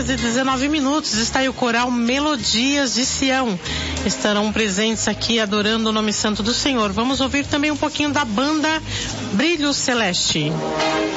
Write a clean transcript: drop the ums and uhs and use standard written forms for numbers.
6h19, está aí o coral Melodias de Sião. Estarão presentes aqui adorando o nome santo do Senhor. Vamos ouvir também um pouquinho da banda Brilho Celeste.